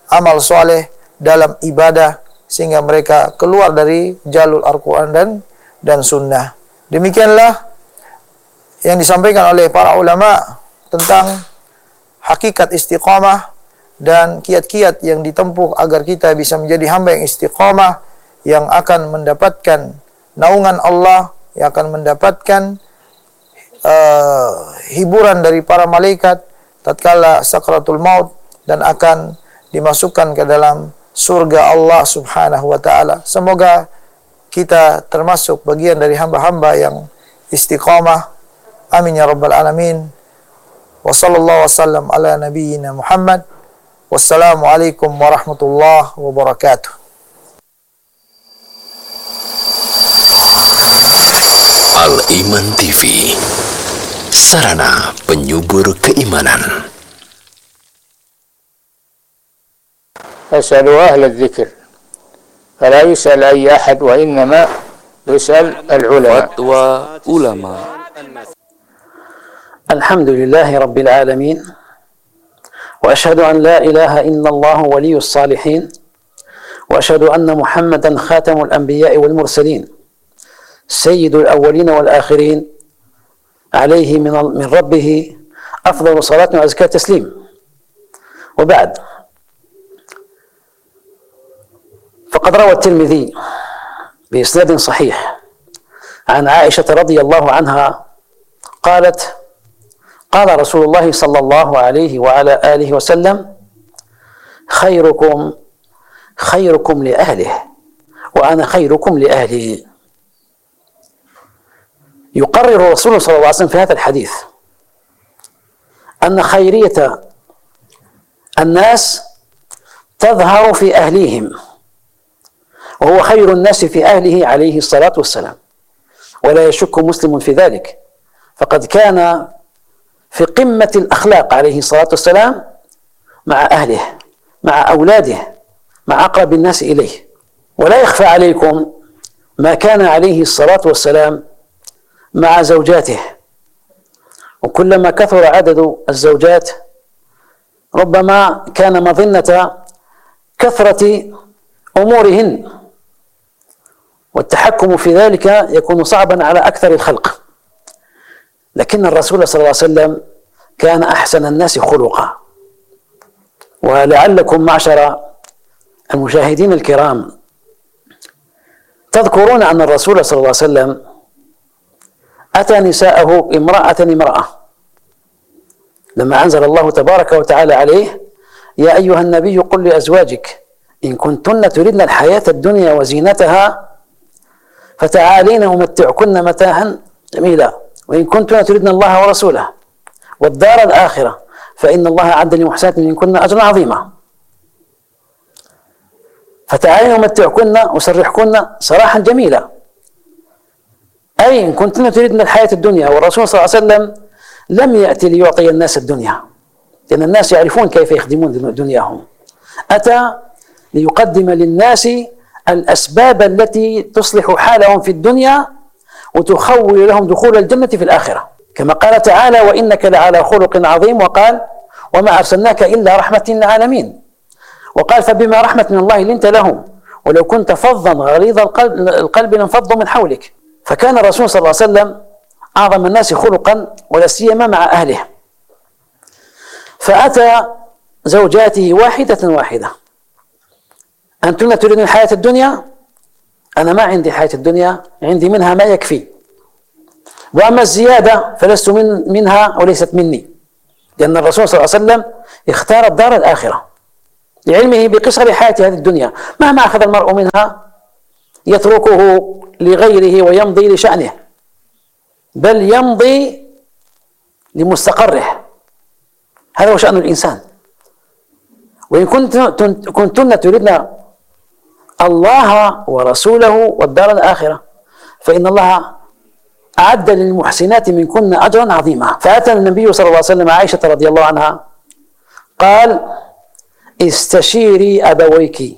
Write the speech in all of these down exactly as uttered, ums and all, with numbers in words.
amal soleh, dalam ibadah, sehingga mereka keluar dari jalur Al-Quran dan dan Sunnah. Demikianlah yang disampaikan oleh para ulama tentang hakikat istiqamah dan kiat-kiat yang ditempuh agar kita bisa menjadi hamba yang istiqamah, yang akan mendapatkan naungan Allah, yang akan mendapatkan uh, hiburan dari para malaikat tatkala sakratul maut, dan akan dimasukkan ke dalam surga Allah Subhanahu wa taala. Semoga kita termasuk bagian dari hamba-hamba yang istiqamah. Amin ya rabbal alamin. Wa sallallahu wasallam ala nabiyyina Muhammad. Wassalamualaikum warahmatullahi wabarakatuh. Al-Iman T V, sarana penyubur keimanan. أسأل أهل الذكر فلا يسأل أي أحد وإنما يسأل العلماء. فتوى علماء. الحمد لله رب العالمين، وأشهد أن لا إله إلا الله ولي الصالحين، وأشهد أن محمدا خاتم الأنبياء والمرسلين سيد الأولين والآخرين، عليه من من ربه أفضل صلاة وأزكى تسليم. وبعد، فقد روى الترمذي بإسناد صحيح عن عائشة رضي الله عنها قالت: قال رسول الله صلى الله عليه وعلى آله وسلم: خيركم خيركم لأهله وأنا خيركم لأهلي. يقرر الرسول صلى الله عليه وسلم في هذا الحديث أن خيرية الناس تظهر في أهليهم، وهو خير الناس في أهله عليه الصلاة والسلام، ولا يشك مسلم في ذلك، فقد كان في قمة الأخلاق عليه الصلاة والسلام مع أهله، مع أولاده، مع أقرب الناس إليه. ولا يخفى عليكم ما كان عليه الصلاة والسلام مع زوجاته، وكلما كثر عدد الزوجات ربما كان مظنة كثرة أمورهن، والتحكم في ذلك يكون صعبا على أكثر الخلق. لكن الرسول صلى الله عليه وسلم كان أحسن الناس خلقا. ولعلكم معشر المشاهدين الكرام تذكرون أن الرسول صلى الله عليه وسلم أتى نساءه امرأة امرأة لما أنزل الله تبارك وتعالى عليه: يا أيها النبي قل لأزواجك إن كنتن تردن الحياة الدنيا وزينتها فتعالين أمتعكن متاعا جميلا، وإن كنتن تردن الله ورسوله والدار الآخرة فإن الله أعد للمحسنات منكن أجرا عظيما. فتعالين أمتعكن وسرحكن سراحا جميلا، أي إن كنتن تردن الحياة الدنيا. والرسول صلى الله عليه وسلم لم يأتي ليعطي الناس الدنيا، لأن الناس يعرفون كيف يخدمون دنياهم. أتى ليقدم للناس الأسباب التي تصلح حالهم في الدنيا وتخول لهم دخول الجنة في الآخرة، كما قال تعالى: وإنك لعلى خلق عظيم، وقال: وما أرسلناك إلا رحمة للعالمين، وقال: فبما رحمة من الله لنت لهم ولو كنت فظا غليظ القلب, القلب لانفضوا من حولك. فكان الرسول صلى الله عليه وسلم أعظم الناس خلقا ولا سيما مع أهله. فأتى زوجاته واحدة واحدة: أنتن تريدن الحياة الدنيا؟ أنا ما عندي حياة الدنيا، عندي منها ما يكفي، وأما الزيادة فلست من منها وليست مني، لأن الرسول صلى الله عليه وسلم اختار الدار الآخرة لعلمه بقصر حياة هذه الدنيا. مهما أخذ المرء منها يتركه لغيره ويمضي لشأنه، بل يمضي لمستقره. هذا هو شأن الإنسان. وإن كنتن تريدن الله ورسوله والدار الآخرة فإن الله أعد للمحسنات منكن أجرا عظيما. فأتى النبي صلى الله عليه وسلم عائشة رضي الله عنها قال: استشيري أبويك،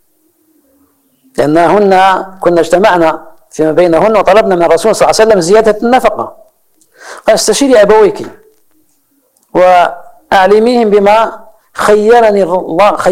لأنهن كنا اجتمعنا فيما بينهن وطلبنا من الرسول صلى الله عليه وسلم زيادة النفقة. قال: استشيري أبويك وأعلميهم بما خيرني الله